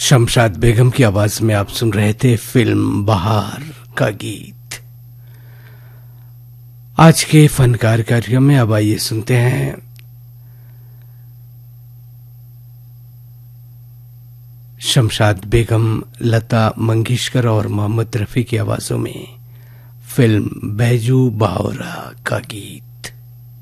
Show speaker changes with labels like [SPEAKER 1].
[SPEAKER 1] शमशाद बेगम की आवाज में आप सुन रहे थे फिल्म बहार का गीत। आज के फनकार कार्यक्रम में अब आइए सुनते हैं शमशाद बेगम, लता मंगेशकर और मोहम्मद रफी की आवाजों में फिल्म बैजू बावरा का गीत।